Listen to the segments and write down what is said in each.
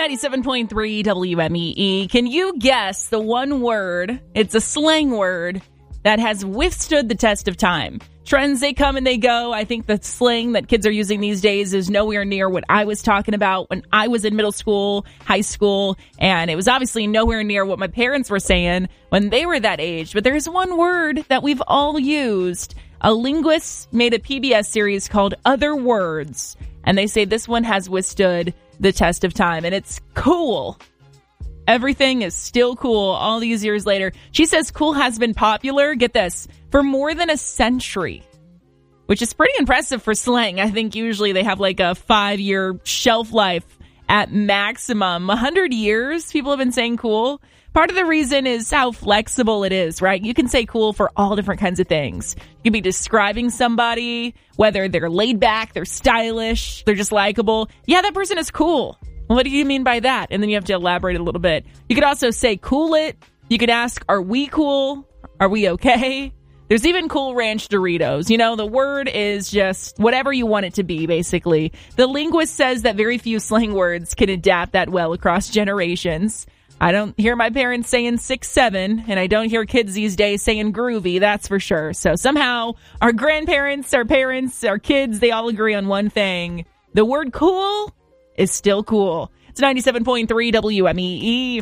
97.3 WMEE. Can you guess the one word, it's a slang word, that has withstood the test of time? Trends, they come and they go. I think the slang that kids are using these days is nowhere near what I was talking about when I was in middle school, high school, and it was obviously nowhere near what my parents were saying when they were that age. But there's one word that we've all used. A linguist made a PBS series called Other Words, and they say this one has withstood the test of time, and it's cool. Everything is still cool all these years later. She says cool has been popular, get this, for more than a century, which is pretty impressive for slang. I think usually they have like a 5-year shelf life at maximum. 100 years people have been saying cool. Part of the reason is how flexible it is, right? You can say cool for all different kinds of things. You can be describing somebody, whether they're laid back, they're stylish, they're just likable. Yeah, that person is cool. What do you mean by that? And then you have to elaborate a little bit. You could also say cool it. You could ask, are we cool? Are we okay? There's even Cool Ranch Doritos. You know, the word is just whatever you want it to be, basically. The linguist says that very few slang words can adapt that well across generations. I don't hear my parents saying 6'7", and I don't hear kids these days saying groovy, that's for sure. So somehow our grandparents, our parents, our kids, they all agree on one thing. The word cool is still cool. It's 97.3 WMEE.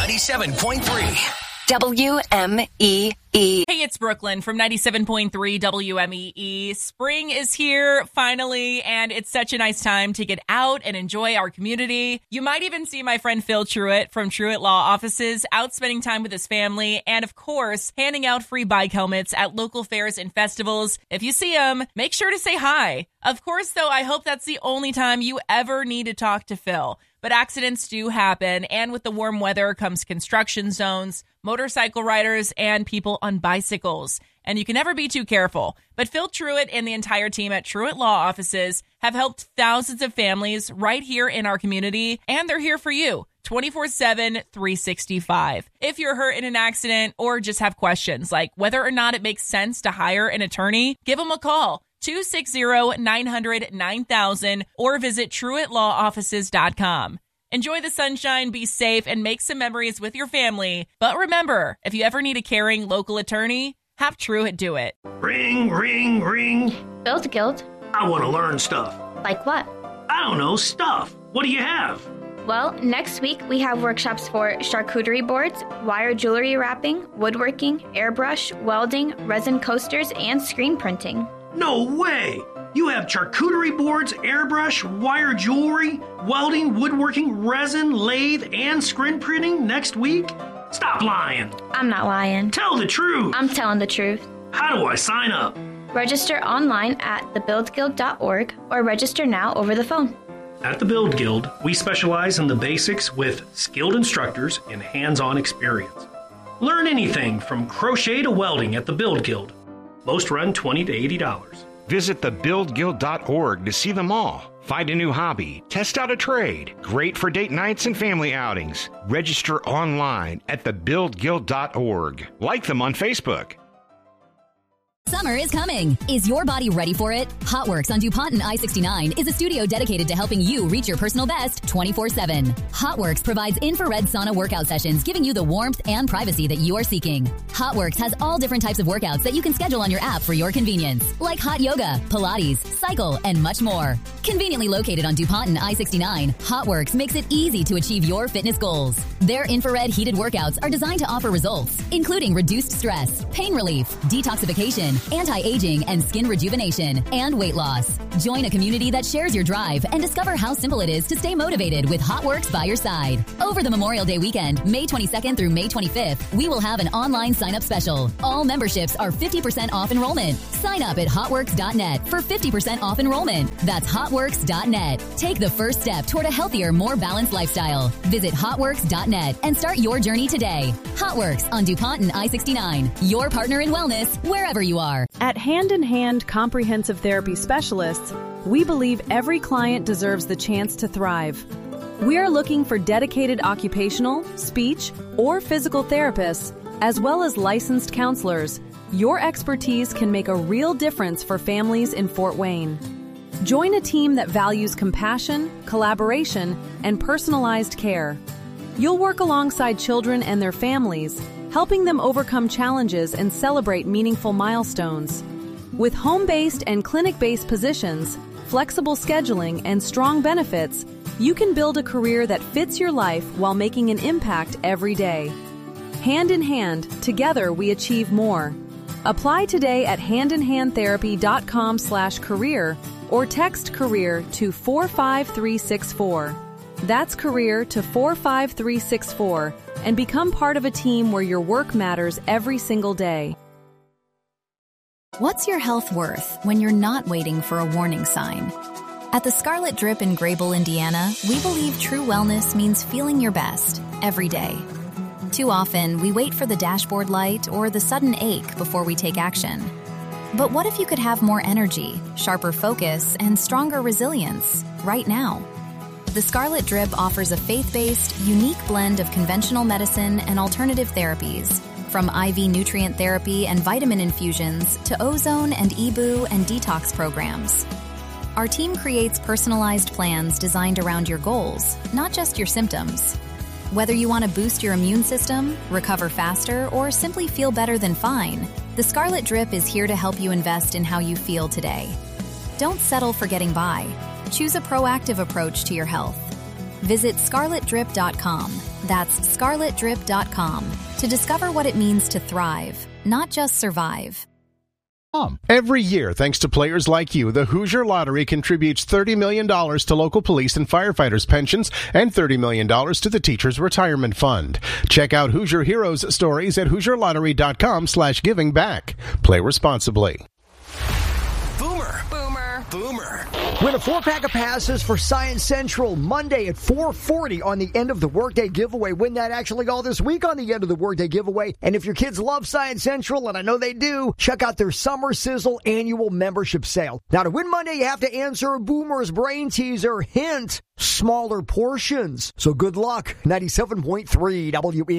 97.3 WMEE. Hey, it's Brooklyn from 97.3 WMEE. Spring is here, finally, and it's such a nice time to get out and enjoy our community. You might even see my friend Phil Truitt from Truitt Law Offices out spending time with his family and, of course, handing out free bike helmets at local fairs and festivals. If you see him, make sure to say hi. Of course, though, I hope that's the only time you ever need to talk to Phil. But accidents do happen, and with the warm weather comes construction zones, motorcycle riders, and people on bicycles. And you can never be too careful. But Phil Truitt and the entire team at Truitt Law Offices have helped thousands of families right here in our community, and they're here for you 24/7, 365. If you're hurt in an accident or just have questions like whether or not it makes sense to hire an attorney, give them a call. 260-900-9000 or visit TruittLawOffices.com. Enjoy the sunshine, be safe, and make some memories with your family. But remember, if you ever need a caring local attorney, have Truitt do it. Ring, ring, ring. Build Guild. I want to learn stuff. Like what? I don't know, stuff. What do you have? Well, next week we have workshops for charcuterie boards, wire jewelry wrapping, woodworking, airbrush, welding, resin coasters, and screen printing. No way! You have charcuterie boards, airbrush, wire jewelry, welding, woodworking, resin, lathe, and screen printing next week? Stop lying. I'm not lying. Tell the truth. I'm telling the truth. How do I sign up? Register online at thebuildguild.org or register now over the phone. At the Build Guild, we specialize in the basics with skilled instructors and hands-on experience. Learn anything from crochet to welding at the Build Guild. Most run $20 to $80. Visit thebuildguild.org to see them all. Find a new hobby, test out a trade. Great for date nights and family outings. Register online at thebuildguild.org. Like them on Facebook. Summer is coming. Is your body ready for it? HotWorks on DuPont and I-69 is a studio dedicated to helping you reach your personal best 24/7. HotWorks provides infrared sauna workout sessions, giving you the warmth and privacy that you are seeking. HotWorks has all different types of workouts that you can schedule on your app for your convenience, like hot yoga, Pilates, cycle, and much more. Conveniently located on DuPont and I-69, HotWorks makes it easy to achieve your fitness goals. Their infrared heated workouts are designed to offer results, including reduced stress, pain relief, detoxification, anti-aging and skin rejuvenation, and weight loss. Join a community that shares your drive and discover how simple it is to stay motivated with HotWorks by your side. Over the Memorial Day weekend, May 22nd through May 25th, we will have an online sign-up special. All memberships are 50% off enrollment. Sign up at hotworks.net for 50% off enrollment. That's hotworks.net. Take the first step toward a healthier, more balanced lifestyle. Visit hotworks.net and start your journey today. HotWorks on DuPont and I-69. Your partner in wellness, wherever you are. At Hand in Hand Comprehensive Therapy Specialists, we believe every client deserves the chance to thrive. We are looking for dedicated occupational, speech, or physical therapists, as well as licensed counselors. Your expertise can make a real difference for families in Fort Wayne. Join a team that values compassion, collaboration, and personalized care. You'll work alongside children and their families, helping them overcome challenges and celebrate meaningful milestones. With home-based and clinic-based positions, flexible scheduling, and strong benefits, you can build a career that fits your life while making an impact every day. Hand in hand, together we achieve more. Apply today at handinhandtherapy.com/career or text career to 45364. That's career to 45364 and become part of a team where your work matters every single day. What's your health worth when you're not waiting for a warning sign? At the Scarlet Drip in Grable, Indiana, we believe true wellness means feeling your best every day. Too often, we wait for the dashboard light or the sudden ache before we take action. But what if you could have more energy, sharper focus, and stronger resilience right now? The Scarlet Drip offers a faith-based, unique blend of conventional medicine and alternative therapies, from IV nutrient therapy and vitamin infusions to ozone and EBOO and detox programs. Our team creates personalized plans designed around your goals, not just your symptoms. Whether you want to boost your immune system, recover faster, or simply feel better than fine, the Scarlet Drip is here to help you invest in how you feel today. Don't settle for getting by. Choose a proactive approach to your health. Visit scarletdrip.com. That's scarletdrip.com to discover what it means to thrive, not just survive. Every year, thanks to players like you, the Hoosier Lottery contributes $30 million to local police and firefighters' pensions and $30 million to the Teachers' Retirement Fund. Check out Hoosier Heroes stories at HoosierLottery.com/giving back. Play responsibly. Boomer. Boomer. Boomer. Win a 4-pack of passes for Science Central Monday at 4:40 on the End of the Workday giveaway. Win that actually all this week on the End of the Workday giveaway. And if your kids love Science Central, and I know they do, check out their Summer Sizzle annual membership sale. Now, to win Monday, you have to answer a Boomer's Brain Teaser. Hint, smaller portions. So good luck. 97.3 WN.